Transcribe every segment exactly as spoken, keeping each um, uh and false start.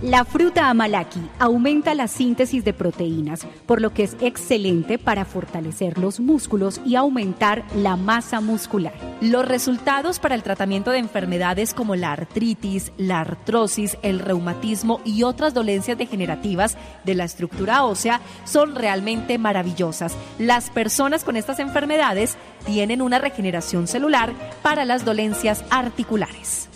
La fruta amalaki aumenta la síntesis de proteínas, por lo que es excelente para fortalecer los músculos y aumentar la masa muscular. Los resultados para el tratamiento de enfermedades como la artritis, la artrosis, el reumatismo y otras dolencias degenerativas de la estructura ósea son realmente maravillosas. Las personas con estas enfermedades tienen una regeneración celular para las dolencias articulares.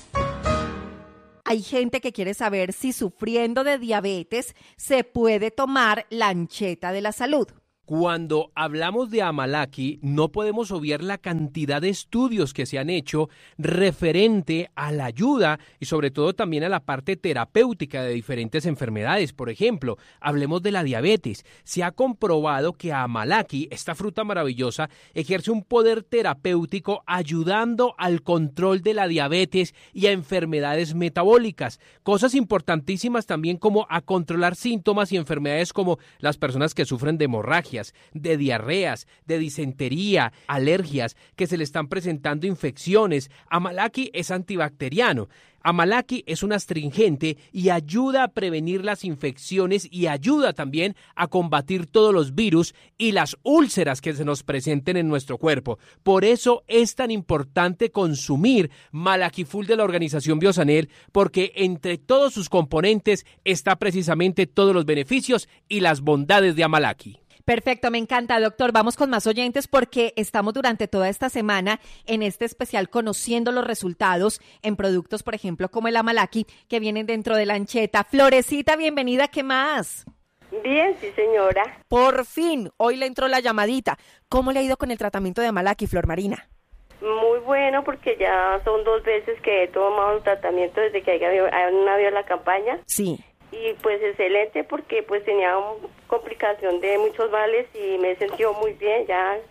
Hay gente que quiere saber si sufriendo de diabetes se puede tomar la ancheta de la salud. Cuando hablamos de Amalaki, no podemos obviar la cantidad de estudios que se han hecho referente a la ayuda y sobre todo también a la parte terapéutica de diferentes enfermedades. Por ejemplo, hablemos de la diabetes. Se ha comprobado que Amalaki, esta fruta maravillosa, ejerce un poder terapéutico ayudando al control de la diabetes y a enfermedades metabólicas. Cosas importantísimas también como a controlar síntomas y enfermedades como las personas que sufren de hemorragia, de diarreas, de disentería, alergias, que se le están presentando infecciones. Amalaki es antibacteriano. Amalaki es un astringente y ayuda a prevenir las infecciones y ayuda también a combatir todos los virus y las úlceras que se nos presenten en nuestro cuerpo. Por eso es tan importante consumir Malaki Full de la organización Biosanel, porque entre todos sus componentes está precisamente todos los beneficios y las bondades de Amalaki. Perfecto, me encanta, doctor. Vamos con más oyentes porque estamos durante toda esta semana en este especial conociendo los resultados en productos, por ejemplo, como el Amalaki, que vienen dentro de la ancheta. Florecita, bienvenida, ¿qué más? Bien, sí, señora. Por fin, hoy le entró la llamadita. ¿Cómo le ha ido con el tratamiento de Amalaki, Flor Marina? Muy bueno, porque ya son dos veces que he tomado un tratamiento desde que haya habido la campaña. Sí. Y pues excelente, porque pues tenía una complicación de muchos males y me he sentido muy bien. Ya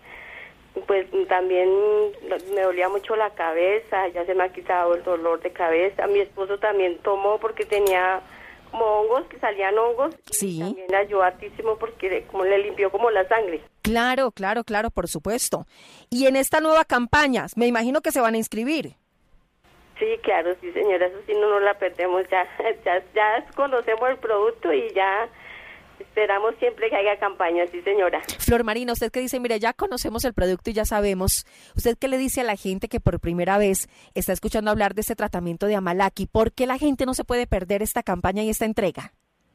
pues también me dolía mucho la cabeza, ya se me ha quitado el dolor de cabeza. Mi esposo también tomó porque tenía como hongos, que salían hongos. Sí. Y también le ayudó hartísimo porque como le limpió como la sangre. Claro, claro, claro, por supuesto. Y en esta nueva campaña, me imagino que se van a inscribir. Sí, claro, sí, señora, eso sí no nos la perdemos, ya, ya, ya conocemos el producto y ya esperamos siempre que haya campaña, sí, señora. Flor Marina, usted que dice, mire, ya conocemos el producto y ya sabemos, ¿usted qué le dice a la gente que por primera vez está escuchando hablar de este tratamiento de Amalaki? ¿Por qué la gente no se puede perder esta campaña y esta entrega?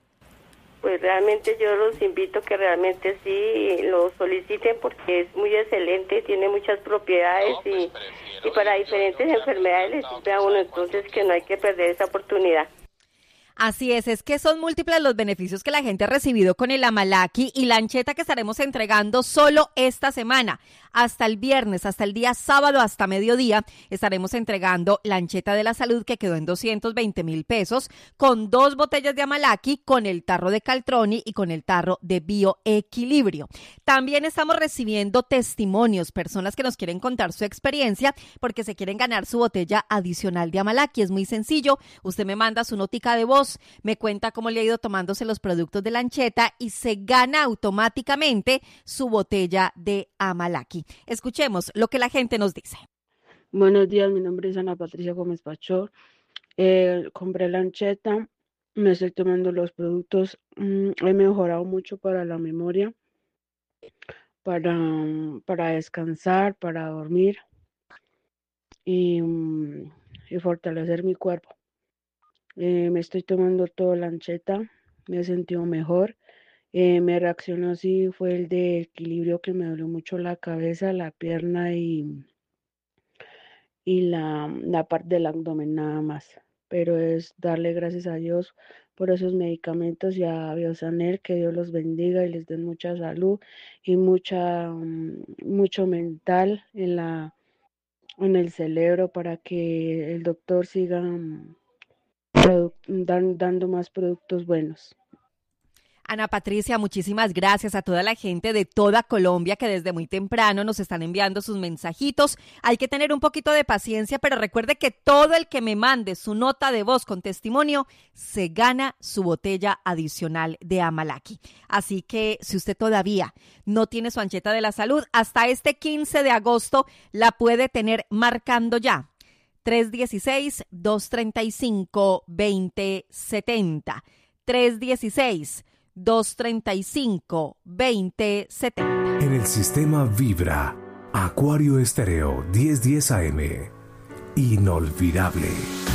Pues realmente yo los invito que realmente sí lo soliciten porque es muy excelente, tiene muchas propiedades y, y para diferentes enfermedades les sirve a uno, entonces que no hay que perder esa oportunidad. Así es, es que son múltiples los beneficios que la gente ha recibido con el Amalaki y la ancheta que estaremos entregando solo esta semana. Hasta el viernes, hasta el día sábado, hasta mediodía, estaremos entregando la ancheta de la salud que quedó en doscientos veinte mil pesos con dos botellas de Amalaki, con el tarro de Caltroni y con el tarro de Bioequilibrio. También estamos recibiendo testimonios, personas que nos quieren contar su experiencia porque se quieren ganar su botella adicional de Amalaki. Es muy sencillo, usted me manda su notica de voz, me cuenta cómo le ha ido tomándose los productos de la ancheta y se gana automáticamente su botella de Amalaki. Escuchemos lo que la gente nos dice. Buenos días, mi nombre es Ana Patricia Gómez Pachor. Eh, compré la ancheta, me estoy tomando los productos, mm, he mejorado mucho para la memoria, para, para descansar, para dormir y, mm, y fortalecer mi cuerpo. Eh, me estoy tomando toda la ancheta, me he sentido mejor. Eh, me reaccionó así, fue el de equilibrio que me dolió mucho la cabeza, la pierna y, y la, la parte del abdomen nada más. Pero es darle gracias a Dios por esos medicamentos y a Biosanel, que Dios los bendiga y les den mucha salud y mucha um, mucho mental en la en el cerebro para que el doctor siga um, produ- dan, dando más productos buenos. Ana Patricia, muchísimas gracias a toda la gente de toda Colombia que desde muy temprano nos están enviando sus mensajitos. Hay que tener un poquito de paciencia, pero recuerde que todo el que me mande su nota de voz con testimonio se gana su botella adicional de Amalaki. Así que si usted todavía no tiene su ancheta de la salud, hasta este quince de agosto la puede tener marcando ya tres uno seis, dos tres cinco, dos cero siete cero. tres uno seis, dos tres cinco, dos cero siete cero. En el sistema Vibra, Acuario Estéreo diez diez A M. Inolvidable.